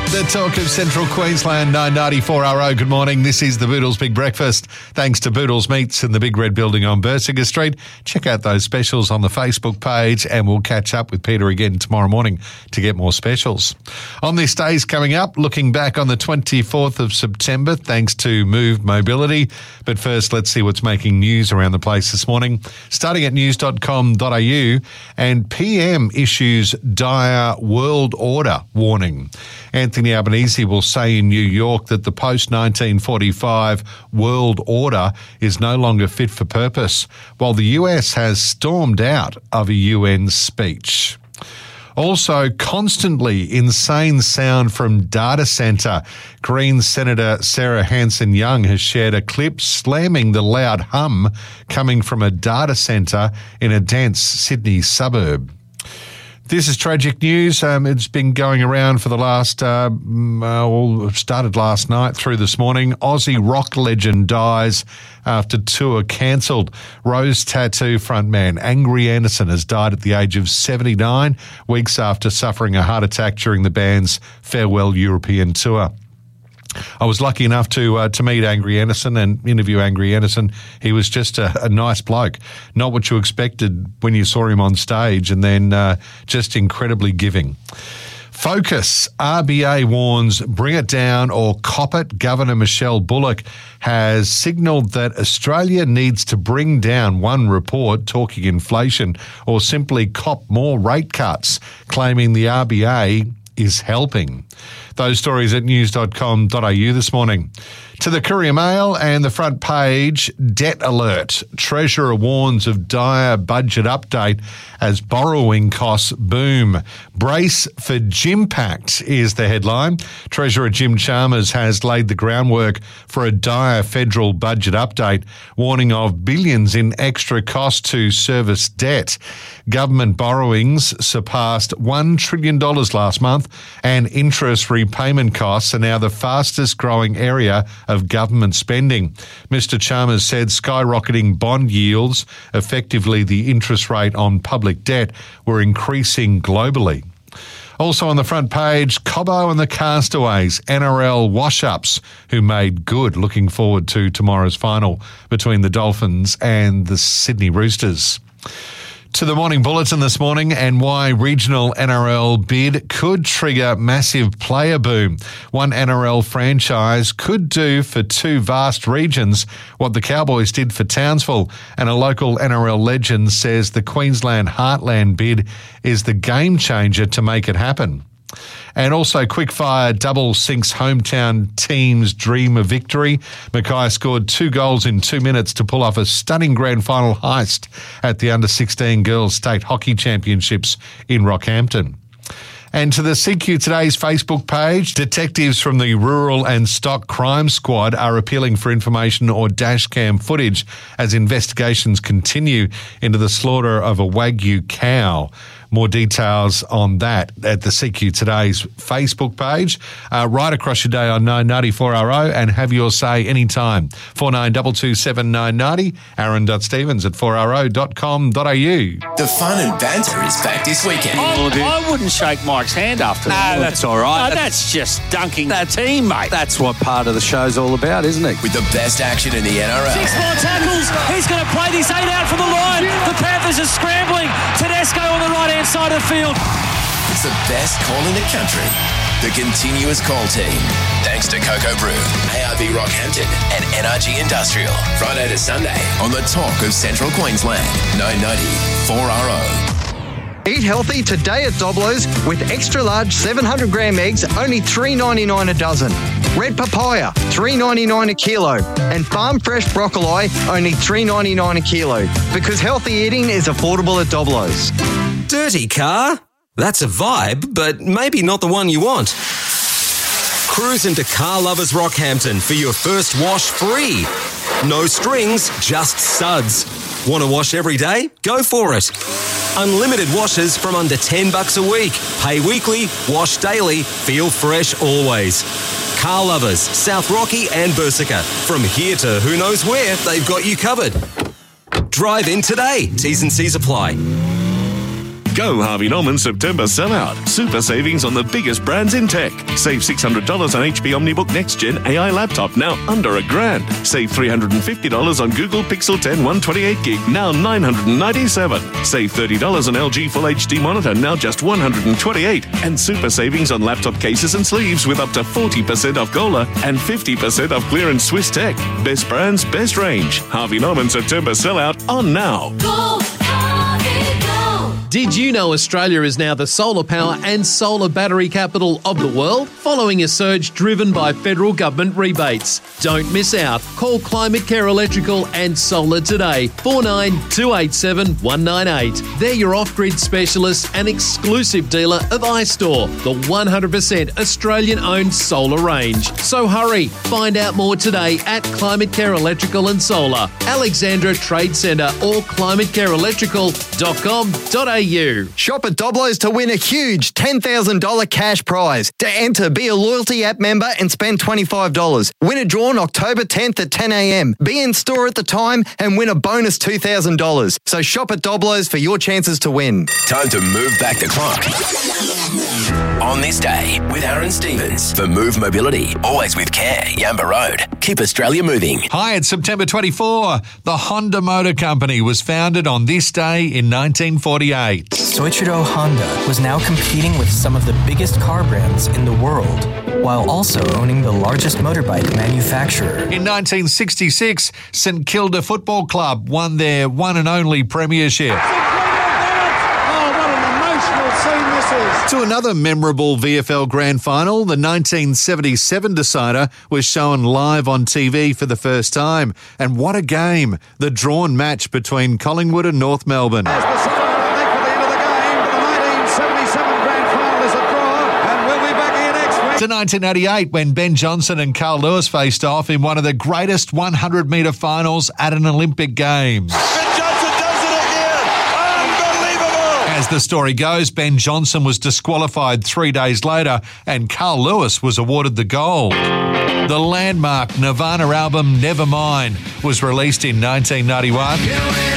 The talk of Central Queensland, 994RO. Good morning. This is the Boodles Big Breakfast. Thanks to Boodles Meats in the Big Red Building on Bersinger Street. Check out those specials on the Facebook page, and we'll catch up with Peter again tomorrow morning to get more specials. On this day's coming up, looking back on the 24th of September, thanks to Move Mobility. But first, let's see what's making news around the place this morning. Starting at news.com.au, and PM issues dire world order warning. Anthony Albanese will say in New York that the post-1945 world order is no longer fit for purpose, while the US has stormed out of a UN speech. Also, constantly insane sound from data centre. Greens Senator Sarah Hanson-Young has shared a clip slamming the loud hum coming from a data centre in a dense Sydney suburb. This is tragic news. It's been going around for the last, started last night through this morning. Aussie rock legend dies after tour cancelled. Rose Tattoo frontman Angry Anderson has died at the age of 79, weeks after suffering a heart attack during the band's farewell European tour. I was lucky enough to meet Angry Anderson and interview Angry Anderson. He was just a nice bloke, not what you expected when you saw him on stage, and then just incredibly giving. Focus. RBA warns bring it down or cop it. Governor Michelle Bullock has signalled that Australia needs to bring down one report talking inflation or simply cop more rate cuts, claiming the RBA is helping. Those stories at news.com.au this morning. To the Courier Mail and the front page, debt alert. Treasurer warns of dire budget update as borrowing costs boom. Brace for Gympact is the headline. Treasurer Jim Chalmers has laid the groundwork for a dire federal budget update, warning of billions in extra cost to service debt. Government borrowings surpassed $1 trillion last month, and interest repayment costs are now the fastest growing area of government spending. Mr. Chalmers said skyrocketing bond yields, effectively the interest rate on public debt, were increasing globally. Also on the front page, Cobbo and the Castaways, NRL wash-ups who made good. Looking forward to tomorrow's final between the Dolphins and the Sydney Roosters. To the Morning Bulletin this morning, and why regional NRL bid could trigger massive player boom. One NRL franchise could do for two vast regions what the Cowboys did for Townsville, and a local NRL legend says the Queensland Heartland bid is the game changer to make it happen. And also, quickfire double sinks hometown team's dream of victory. Mackay scored 2 goals in 2 minutes to pull off a stunning grand final heist at the Under-16 Girls State Hockey Championships in Rockhampton. And to the CQ Today's Facebook page, detectives from the Rural and Stock Crime Squad are appealing for information or dashcam footage as investigations continue into the slaughter of a Wagyu cow. More details on that at the CQ Today's Facebook page. Right across your day on 994RO, and have your say anytime. 4922 990, Aaron.Stevens at 4RO.com.au. The fun and banter is back this weekend. I wouldn't shake Mike's hand after that. No, that's all right. No, that's just dunking a teammate. That's what part of the show's all about, isn't it? With the best action in the NRL. 6 more tackles. He's going to play this 8 out from the line. The Panthers are scrambling. Tedesco on the right-hand side of the field. It's the best call in the country. The continuous call team. Thanks to Cocoa Brew, ARB Rockhampton and NRG Industrial. Friday to Sunday on the talk of Central Queensland. 990 4RO. Eat healthy today at Doblo's with extra large 700 gram eggs, only $3.99 a dozen. Red papaya, $3.99 a kilo. And farm fresh broccoli, only $3.99 a kilo. Because healthy eating is affordable at Doblo's. Dirty car? That's a vibe, but maybe not the one you want. Cruise into Car Lovers Rockhampton for your first wash free. No strings, just suds. Want to wash every day? Go for it. Unlimited washes from under $10 a week. Pay weekly, wash daily, feel fresh always. Car Lovers, South Rocky and Bersica. From here to who knows where, they've got you covered. Drive in today. T's and C's apply. Go Harvey Norman September sellout. Super savings on the biggest brands in tech. Save $600 on HP OmniBook Next Gen AI laptop, now under $1,000. Save $350 on Google Pixel 10 128GB, now $997. Save $30 on LG Full HD monitor, now just $128. And super savings on laptop cases and sleeves with up to 40% off Gola and 50% off clearance Swiss Tech. Best brands, best range. Harvey Norman September sellout on now. Go, Harvey, go. Did you know Australia is now the solar power and solar battery capital of the world, following a surge driven by federal government rebates? Don't miss out. Call Climate Care Electrical and Solar today, 49 287 198. They're your off-grid specialists and exclusive dealer of iStore, the 100% Australian-owned solar range. So hurry, find out more today at Climate Care Electrical and Solar, Alexandra Trade Centre or climatecareelectrical.com.au. Shop at Doblo's to win a huge $10,000 cash prize. To enter, be a loyalty app member and spend $25. Winner drawn October 10th at 10 a.m. Be in store at the time and win a bonus $2,000. So shop at Doblo's for your chances to win. Time to move back the clock. On this day with Aaron Stevens for Move Mobility. Always with care. Yamba Road. Keep Australia moving. Hi, it's September 24. The Honda Motor Company was founded on this day in 1948. Soichiro Honda was now competing with some of the biggest car brands in the world, while also owning the largest motorbike manufacturer. In 1966, St Kilda Football Club won their one and only premiership. To another memorable VFL Grand Final, the 1977 decider was shown live on TV for the first time. And what a game! The drawn match between Collingwood and North Melbourne. To 1988, when Ben Johnson and Carl Lewis faced off in one of the greatest 100-metre finals at an Olympic Games. Ben Johnson does it again. Unbelievable. As the story goes, Ben Johnson was disqualified 3 days later and Carl Lewis was awarded the gold. The landmark Nirvana album Nevermind was released in 1991.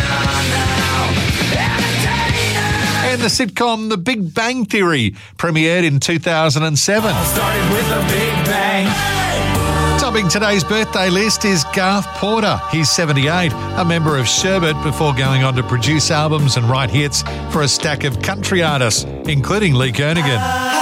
And the sitcom The Big Bang Theory premiered in 2007. Started with a big bang. Topping today's birthday list is Garth Porter. He's 78, a member of Sherbet before going on to produce albums and write hits for a stack of country artists, including Lee Kernaghan.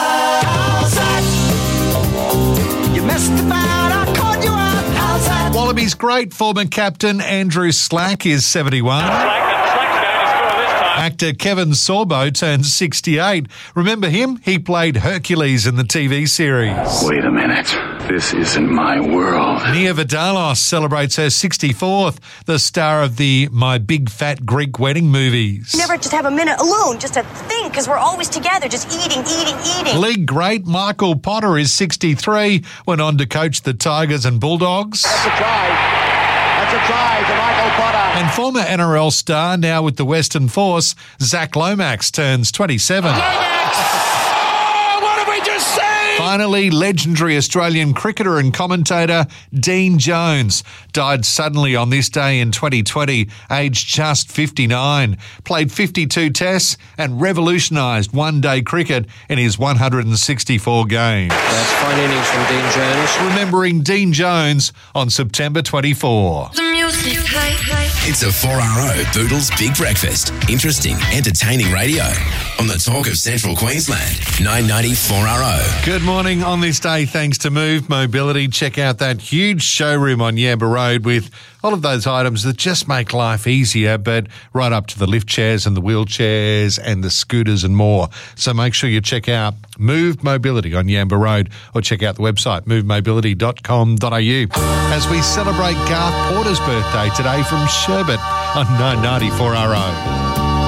You messed about, I caught you out. Wallabies great former captain Andrew Slack is 71. Actor Kevin Sorbo turns 68. Remember him? He played Hercules in the TV series. Wait a minute. This isn't my world. Nia Vardalos celebrates her 64th, the star of the My Big Fat Greek Wedding movies. Never just have a minute alone, just to think, because we're always together, just eating. League great Michael Potter is 63, went on to coach the Tigers and Bulldogs. That's a try to Michael Potter. And former NRL star, now with the Western Force, Zach Lomax turns 27. What have we just seen? Finally, legendary Australian cricketer and commentator Dean Jones died suddenly on this day in 2020, aged just 59. Played 52 tests and revolutionised one-day cricket in his 164 games. That's fine innings from Dean Jones. Remembering Dean Jones on September 24. It's a 4RO Boodles Big Breakfast. Interesting, entertaining radio. On the talk of Central Queensland, 990 4RO. Good morning on this day, thanks to Move Mobility. Check out that huge showroom on Yamba Road with all of those items that just make life easier, but right up to the lift chairs and the wheelchairs and the scooters and more. So make sure you check out Move Mobility on Yamba Road or check out the website movemobility.com.au as we celebrate Garth Porter's birthday today from Sherbet on 990 4RO.